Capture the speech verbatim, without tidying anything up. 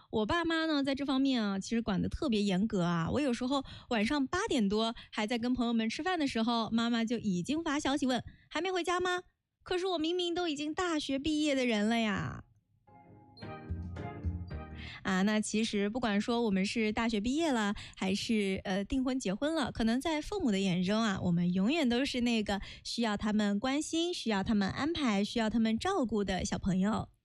我爸妈呢，在这方面啊，其实管得特别严格啊。我有时候晚上八点多还在跟朋友们吃饭的时候，妈妈就已经发消息问还没回家吗？可是我明明都已经大学毕业的人了呀。啊，那其实不管说我们是大学毕业了，还是呃订婚结婚了，可能在父母的眼中啊，我们永远都是那个需要他们关心、需要他们安排、需要他们照顾的小朋友。